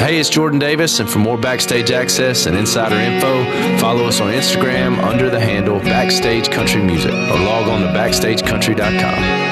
Hey, it's Jordan Davis, and for more backstage access and insider info, follow us on Instagram under the handle Backstage Country Music or log on to BackstageCountry.com.